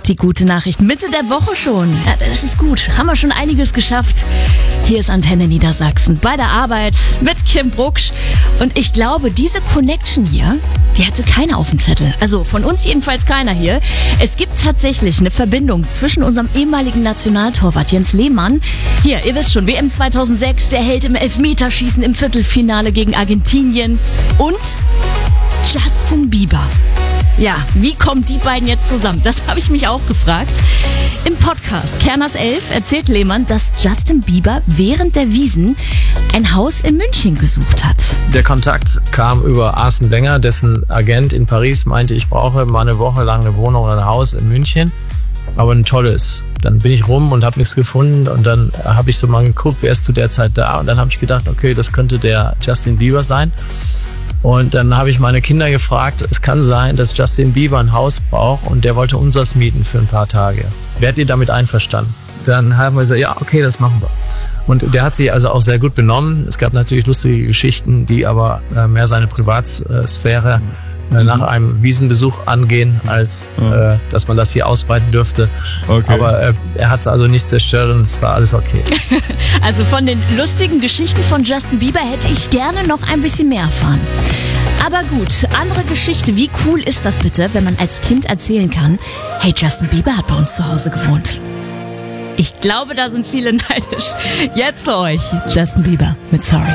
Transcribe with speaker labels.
Speaker 1: Die gute Nachricht, Mitte der Woche schon. Ja, das ist gut, haben wir schon einiges geschafft. Hier ist Antenne Niedersachsen, bei der Arbeit mit Kim Brucksch. Und ich glaube, diese Connection hier, die hatte keiner auf dem Zettel. Also von uns jedenfalls keiner hier. Es gibt tatsächlich eine Verbindung zwischen unserem ehemaligen Nationaltorwart Jens Lehmann. Hier, ihr wisst schon, WM 2006, der Held im Elfmeterschießen im Viertelfinale gegen Argentinien. Und Justin Bieber. Ja, wie kommen die beiden jetzt zusammen? Das habe ich mich auch gefragt. Im Podcast Kerners 11 erzählt Lehmann, dass Justin Bieber während der Wiesn ein Haus in München gesucht hat.
Speaker 2: Der Kontakt kam über Arsène Wenger, dessen Agent in Paris meinte, ich brauche mal eine Woche lang eine Wohnung oder ein Haus in München, aber ein tolles. Dann bin ich rum und habe nichts gefunden und dann habe ich so mal geguckt, wer ist zu der Zeit da, und dann habe ich gedacht, okay, das könnte der Justin Bieber sein. Und dann habe ich meine Kinder gefragt, es kann sein, dass Justin Bieber ein Haus braucht und der wollte unseres mieten für ein paar Tage. Werdet ihr damit einverstanden? Dann haben wir gesagt, ja, okay, das machen wir. Und der hat sich also auch sehr gut benommen. Es gab natürlich lustige Geschichten, die aber mehr seine Privatsphäre nach einem Wiesenbesuch angehen, als dass man das hier ausbreiten dürfte. Okay. Aber er hat also nichts zerstört und es war alles okay.
Speaker 1: Also von den lustigen Geschichten von Justin Bieber hätte ich gerne noch ein bisschen mehr erfahren. Aber gut, andere Geschichte. Wie cool ist das bitte, wenn man als Kind erzählen kann, hey, Justin Bieber hat bei uns zu Hause gewohnt. Ich glaube, da sind viele neidisch. Jetzt für euch Justin Bieber mit Sorry.